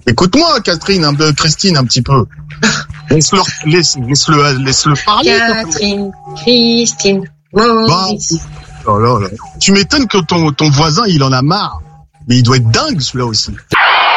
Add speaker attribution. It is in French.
Speaker 1: Écoute-moi, Catherine, Christine, un petit peu. Laisse-le parler.
Speaker 2: Catherine, Christine, Maurice.
Speaker 1: Oh là là. Tu m'étonnes que ton voisin, il en a marre. Mais il doit être dingue, celui-là aussi.